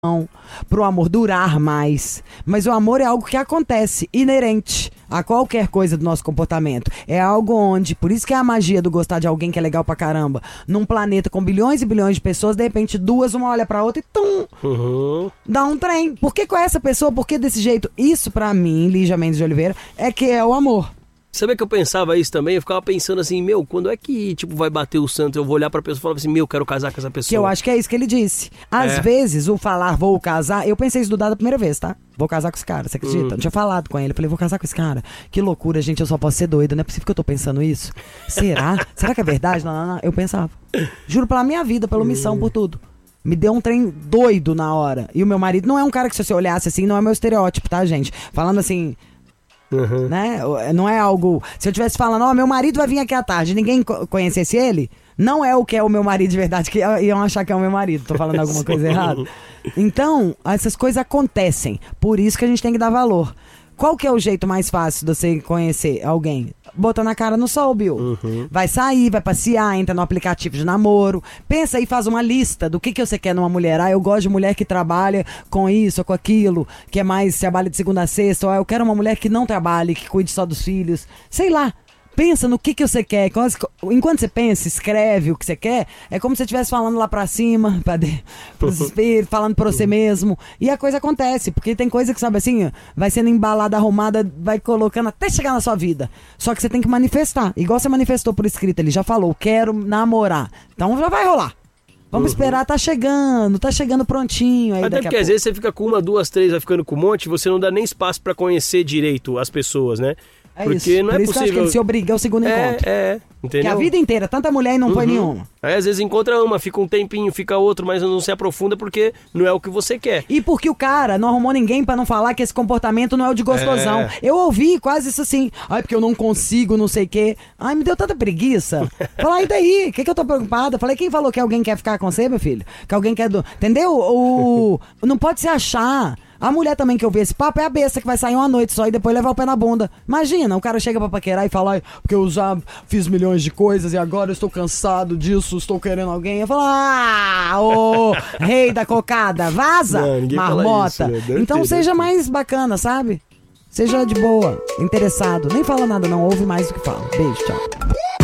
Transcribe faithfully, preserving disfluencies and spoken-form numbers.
pro amor durar mais. Mas o amor é algo que acontece, inerente a qualquer coisa do nosso comportamento. É algo onde, por isso que é a magia do gostar de alguém que é legal pra caramba. Num planeta com bilhões e bilhões de pessoas, de repente duas, uma olha pra outra e tum, uhum. dá um trem. Por que com essa pessoa? Por que desse jeito? Isso pra mim, Lígia Mendes de Oliveira, é que é o amor. Sabe que eu pensava isso também? Eu ficava pensando assim, meu, quando é que tipo vai bater o santo? Eu vou olhar pra pessoa e falar assim, meu, quero casar com essa pessoa. Que eu acho que é isso que ele disse. Às É. vezes, o falar vou casar, eu pensei isso do Dado a primeira vez, tá? Vou casar com esse cara, você acredita? Hum. Eu tinha falado com ele, eu falei, vou casar com esse cara. Que loucura, gente, eu só posso ser doida, não é possível que eu tô pensando isso. Será? Será que é verdade? Não, não, não, eu pensava. Juro pela minha vida, pela missão, por tudo. Me deu um trem doido na hora. E o meu marido não é um cara que se você olhasse assim, não é meu estereótipo, tá, gente? Falando assim... Uhum. Né? Não é algo... Se eu estivesse falando, ó, oh, meu marido vai vir aqui à tarde, ninguém co- conhecesse ele, não é o que é o meu marido de verdade, que iam achar que é o meu marido. Tô falando alguma coisa errada. Então, essas coisas acontecem. Por isso que a gente tem que dar valor. Qual que é o jeito mais fácil de você conhecer alguém? Botando a cara no sol, Bill. Uhum. Vai sair, vai passear, entra no aplicativo de namoro. Pensa aí, faz uma lista do que, que você quer numa mulher. Ah, eu gosto de mulher que trabalha com isso ou com aquilo, que é mais trabalha de segunda a sexta. Ou ah, eu quero uma mulher que não trabalhe, que cuide só dos filhos. Sei lá. Pensa no que, que você quer. Enquanto você pensa, escreve o que você quer, é como se você estivesse falando lá pra cima, pra de, pros espíritos, falando pra você mesmo. E a coisa acontece, porque tem coisa que, sabe assim, vai sendo embalada, arrumada, vai colocando até chegar na sua vida. Só que você tem que manifestar. Igual você manifestou por escrito, ele já falou, quero namorar. Então já vai rolar. Vamos uhum. esperar, tá chegando, tá chegando prontinho. Aí Até daqui porque a às vezes você fica com uma, duas, três, vai ficando com um monte, você não dá nem espaço pra conhecer direito as pessoas, né? É porque isso. não Por é isso possível. que eu acho que ele se obriga ao segundo é, encontro. É, entendeu? Que a vida inteira, tanta mulher e não uhum. foi nenhuma. Aí às vezes encontra uma, fica um tempinho, fica outro, mas não se aprofunda porque não é o que você quer. E porque o cara não arrumou ninguém pra não falar que esse comportamento não é o de gostosão. É. Eu ouvi quase isso assim. Ai, porque eu não consigo, não sei o quê. Ai, me deu tanta preguiça. Falar, e daí? O que, que eu tô preocupada? Falei, quem falou que alguém quer ficar com você, meu filho? Que alguém quer... Do... Entendeu? O... Não pode se achar... A mulher também que eu vi esse papo é a besta que vai sair uma noite só e depois levar o pé na bunda. Imagina, o cara chega pra paquerar e fala, ai, porque eu já fiz milhões de coisas e agora eu estou cansado disso, estou querendo alguém. Eu falo, ah, ô rei da cocada, vaza, não, marmota. Isso, né? Então ter, seja mais bacana, sabe? Seja de boa, interessado. Nem fala nada não, ouve mais do que fala. Beijo, tchau.